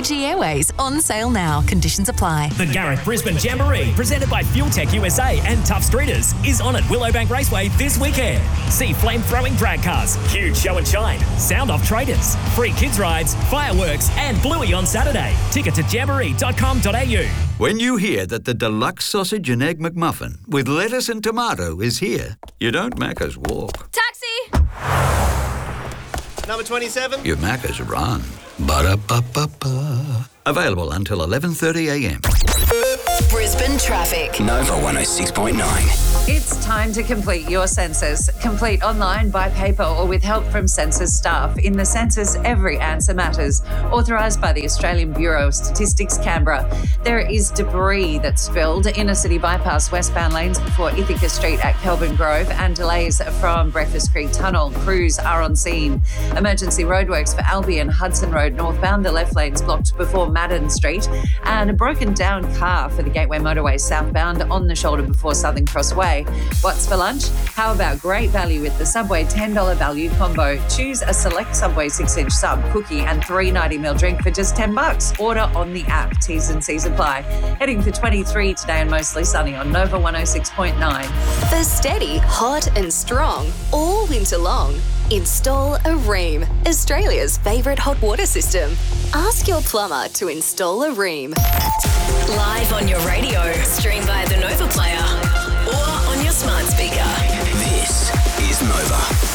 Fiji Airways, on sale now. Conditions apply. The Gareth Brisbane Jamboree, presented by Fuel Tech USA and Tough Streeters, is on at Willowbank Raceway this weekend. See flame-throwing drag cars, huge show and shine, sound-off traders, free kids rides, fireworks and Bluey on Saturday. Ticket to jamboree.com.au. When you hear that the deluxe sausage and egg McMuffin with lettuce and tomato is here, you don't Macca's walk. Taxi! Number 27. You Macca's run. Ba-da-ba-ba-ba. Available until 11:30am. Brisbane traffic. Nova 106.9. It's time to complete your census. Complete online, by paper, or with help from census staff. In the census, every answer matters. Authorised by the Australian Bureau of Statistics, Canberra. There is debris that's spilled inner city bypass westbound lanes before Ithaca Street at Kelvin Grove, and delays from Breakfast Creek Tunnel. Crews are on scene. Emergency roadworks for Albion Hudson Road northbound. The left lane's blocked before Madden Street, and a broken down car for the Gateway Motorway southbound on the shoulder before Southern Cross Way. What's for lunch? How about great value with the Subway $10 value combo? Choose a select Subway 6-inch sub, cookie and 3.90ml drink for just $10. Order on the app. T's and C's apply. Heading for 23 today and mostly sunny on Nova 106.9. For steady, hot and strong, all winter long, install a Rheem, Australia's favourite hot water system. Ask your plumber to install a Rheem. Live on your radio, stream via the Nova Player, or on your smart speaker. This is Nova.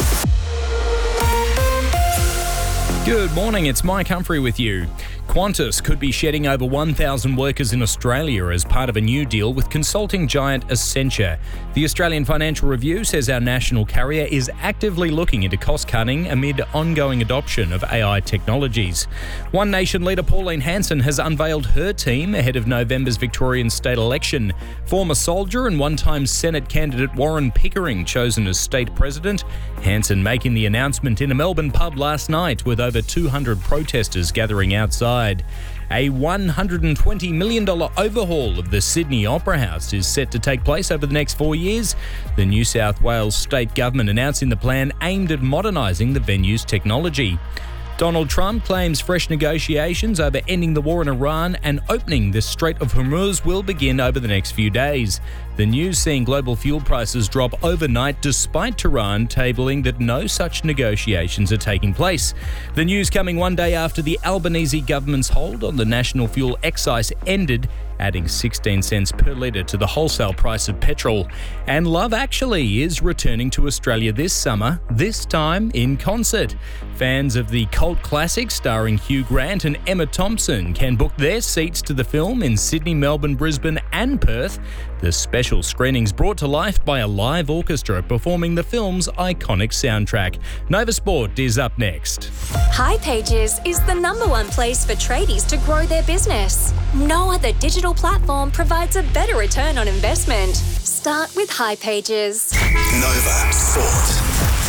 Good morning, it's Mike Humphrey with you. Qantas could be shedding over 1,000 workers in Australia as part of a new deal with consulting giant Accenture. The Australian Financial Review says our national carrier is actively looking into cost-cutting amid ongoing adoption of AI technologies. One Nation leader Pauline Hanson has unveiled her team ahead of November's Victorian state election. Former soldier and one-time Senate candidate Warren Pickering chosen as state president. Hanson making the announcement in a Melbourne pub last night with over 200 protesters gathering outside. A $120 million overhaul of the Sydney Opera House is set to take place over the next 4 years. The New South Wales state government announcing the plan aimed at modernising the venue's technology. Donald Trump claims fresh negotiations over ending the war in Iran and opening the Strait of Hormuz will begin over the next few days. The news seeing global fuel prices drop overnight despite Tehran tabling that no such negotiations are taking place. The news coming one day after the Albanese government's hold on the national fuel excise ended, adding 16 cents per litre to the wholesale price of petrol. And Love Actually is returning to Australia this summer, this time in concert. Fans of the cult classic starring Hugh Grant and Emma Thompson can book their seats to the film in Sydney, Melbourne, Brisbane and Perth. The special screenings brought to life by a live orchestra performing the film's iconic soundtrack. Nova Sport is up next. hipages is the #1 place for tradies to grow their business. No other digital platform provides a better return on investment. Start with hipages. Nova Sport.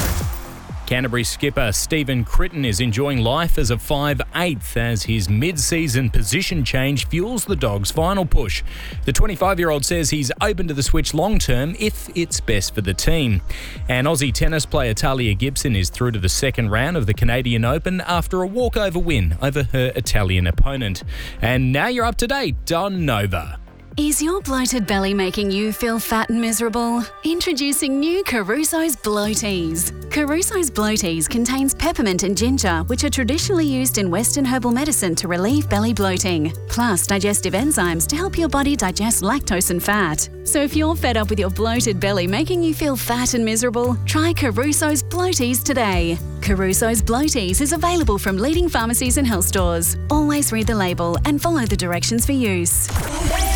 Canterbury skipper Stephen Critton is enjoying life as a 5/8 as his mid-season position change fuels the Dogs' final push. The 25-year-old says he's open to the switch long-term if it's best for the team. And Aussie tennis player Talia Gibson is through to the second round of the Canadian Open after a walkover win over her Italian opponent. And now you're up to date on Nova. Is your bloated belly making you feel fat and miserable? Introducing new Caruso's Bloaties. Caruso's Bloaties contains peppermint and ginger, which are traditionally used in Western herbal medicine to relieve belly bloating, plus digestive enzymes to help your body digest lactose and fat. So if you're fed up with your bloated belly making you feel fat and miserable, try Caruso's Bloaties today. Caruso's Bloaties is available from leading pharmacies and health stores. Always read the label and follow the directions for use.